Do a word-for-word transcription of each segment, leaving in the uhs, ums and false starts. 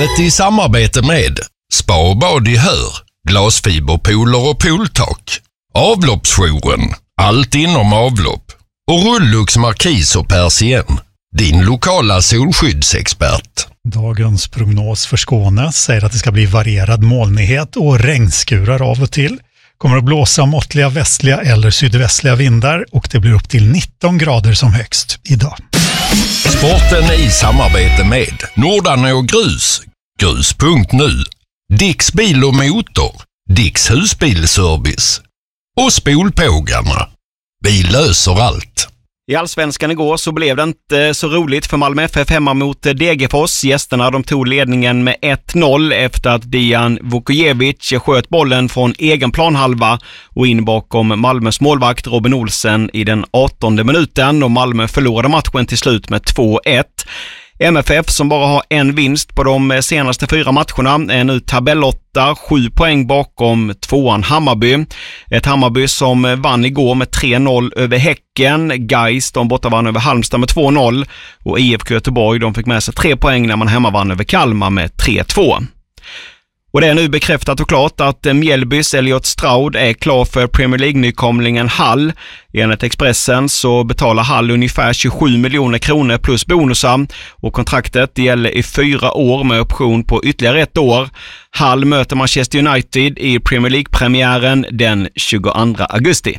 Livet i samarbete med Spa och bad i Hör, glasfiberpooler och pooltak, Avloppsjouren, allt inom avlopp och Rullux Markis och Persien, din lokala solskyddsexpert. Dagens prognos för Skåne säger att det ska bli varierad molnighet och regnskurar av och till. Kommer att blåsa måttliga västliga eller sydvästliga vindar och det blir upp till nitton grader som högst idag. Sporten i samarbete med Nordanå Grus, grus punkt nu, Dicks bil och motor, Dicks husbilservice och Spolpågarna. Vi löser allt. I Allsvenskan igår så blev det inte så roligt för Malmö F F hemma mot Degerfors. Gästerna de tog ledningen med ett noll efter att Dejan Vukojevic sköt bollen från egen planhalva och in bakom Malmös målvakt Robin Olsen i den artonde minuten, och Malmö förlorade matchen till slut med två ett. M F F som bara har en vinst på de senaste fyra matcherna är nu tabellotta, sju poäng bakom tvåan Hammarby. Ett Hammarby som vann igår med tre noll över Häcken. Gais de borta vann över Halmstad med två noll och I F K Göteborg de fick med sig tre poäng när man hemma vann över Kalmar med tre två. Och det är nu bekräftat och klart att Mjällbys Elliot Stroud är klar för Premier League-nykomlingen Hull. Enligt Expressen så betalar Hull ungefär tjugosju miljoner kronor plus bonusar, och kontraktet gäller i fyra år med option på ytterligare ett år. Hull möter Manchester United i Premier League-premiären den tjugoandra augusti.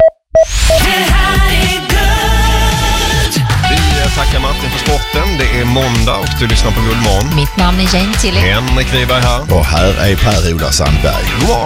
Tackar Martin för sporten. Det är måndag och du lyssnar på Guldmorgon. Mitt namn är Jane Tilly. Henrik Wiberg här. Och här är Per-Ola Sandberg.